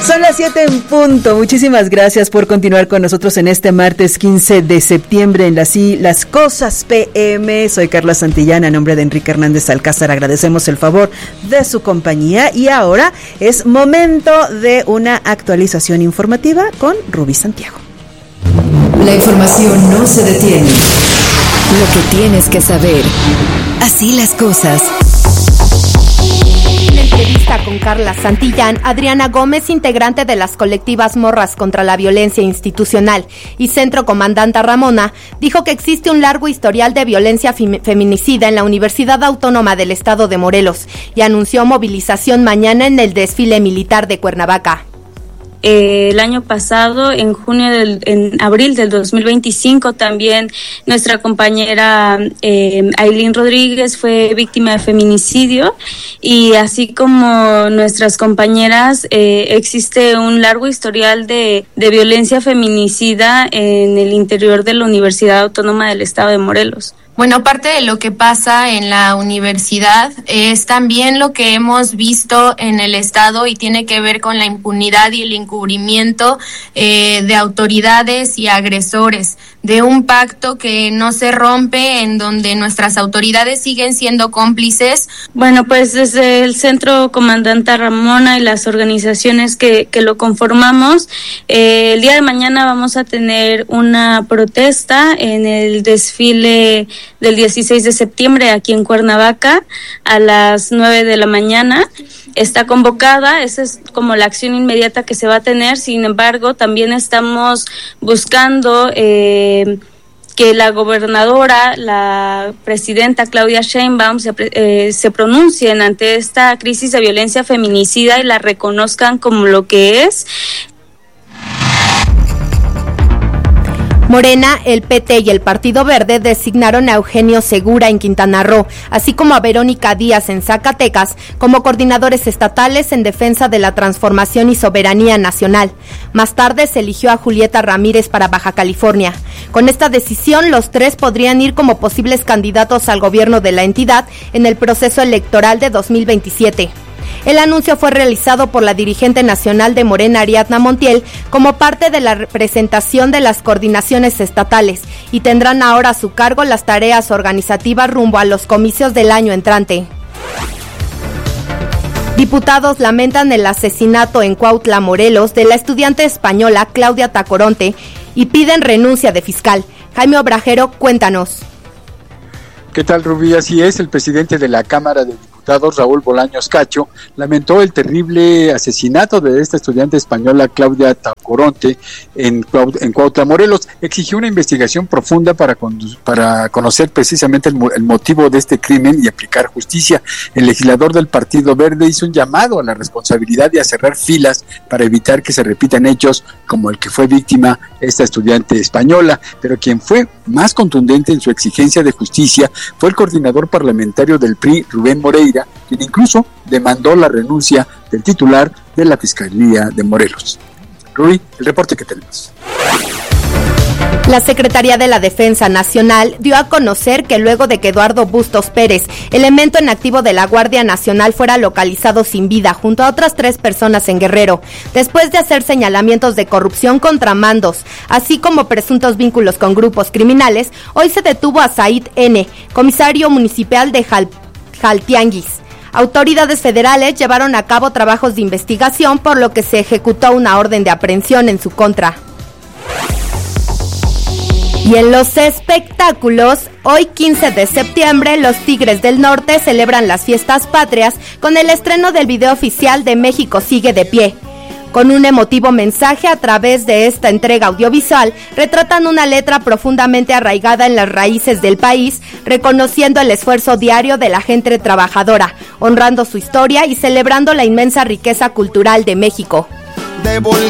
Son las 7 en punto. Muchísimas gracias por continuar con nosotros en este martes 15 de septiembre en Las Cosas PM. Soy Carla Santillán, a nombre de Enrique Hernández Alcázar. Agradecemos el favor de su compañía y ahora es momento de una actualización informativa con Rubí Santiago. La información no se detiene. Lo que tienes que saber. Así las cosas. En entrevista con Carla Santillán, Adriana Gómez, integrante de las colectivas Morras contra la Violencia Institucional y Centro Comandanta Ramona, dijo que existe un largo historial de violencia feminicida en la Universidad Autónoma del Estado de Morelos y anunció movilización mañana en el desfile militar de Cuernavaca. El año pasado, en abril del 2025, también nuestra compañera Ailín Rodríguez fue víctima de feminicidio, y así como nuestras compañeras, existe un largo historial de violencia feminicida en el interior de la Universidad Autónoma del Estado de Morelos. Bueno, parte de lo que pasa en la universidad es también lo que hemos visto en el Estado y tiene que ver con la impunidad y el encubrimiento de autoridades y agresores, de un pacto que no se rompe, en donde nuestras autoridades siguen siendo cómplices. Bueno, pues desde el Centro Comandanta Ramona y las organizaciones que lo conformamos, el día de mañana vamos a tener una protesta en el desfile del 16 de septiembre aquí en Cuernavaca a las 9 de la mañana. Está convocada, esa es como la acción inmediata que se va a tener. Sin embargo, también estamos buscando que la gobernadora, la presidenta Claudia Sheinbaum se pronuncien ante esta crisis de violencia feminicida y la reconozcan como lo que es. Morena, el PT y el Partido Verde designaron a Eugenio Segura en Quintana Roo, así como a Verónica Díaz en Zacatecas, como coordinadores estatales en defensa de la transformación y soberanía nacional. Más tarde se eligió a Julieta Ramírez para Baja California. Con esta decisión, los tres podrían ir como posibles candidatos al gobierno de la entidad en el proceso electoral de 2027. El anuncio fue realizado por la dirigente nacional de Morena, Ariadna Montiel, como parte de la representación de las coordinaciones estatales, y tendrán ahora a su cargo las tareas organizativas rumbo a los comicios del año entrante. Diputados lamentan el asesinato en Cuautla, Morelos, de la estudiante española Claudia Tacoronte y piden renuncia de fiscal. Jaime Obrajero, cuéntanos. ¿Qué tal, Rubí? Así es, el presidente de la Cámara de Diputados, Raúl Bolaños Cacho, lamentó el terrible asesinato de esta estudiante española Claudia Tacoronte en Cuautla, Morelos. Exigió una investigación profunda para conocer precisamente el motivo de este crimen y aplicar justicia. El legislador del Partido Verde hizo un llamado a la responsabilidad y a cerrar filas para evitar que se repitan hechos como el que fue víctima esta estudiante española, pero quien fue más contundente en su exigencia de justicia fue el coordinador parlamentario del PRI, Rubén Moreira, quien incluso demandó la renuncia del titular de la Fiscalía de Morelos. Rui, el reporte que tenemos. La Secretaría de la Defensa Nacional dio a conocer que luego de que Eduardo Bustos Pérez, elemento en activo de la Guardia Nacional, fuera localizado sin vida junto a otras 3 personas en Guerrero, después de hacer señalamientos de corrupción contra mandos, así como presuntos vínculos con grupos criminales, hoy se detuvo a Said N., comisario municipal de Jaltianguis. Autoridades federales llevaron a cabo trabajos de investigación, por lo que se ejecutó una orden de aprehensión en su contra. Y en los espectáculos, hoy 15 de septiembre, los Tigres del Norte celebran las fiestas patrias con el estreno del video oficial de México Sigue de Pie. Con un emotivo mensaje a través de esta entrega audiovisual, retratan una letra profundamente arraigada en las raíces del país, reconociendo el esfuerzo diario de la gente trabajadora, honrando su historia y celebrando la inmensa riqueza cultural de México.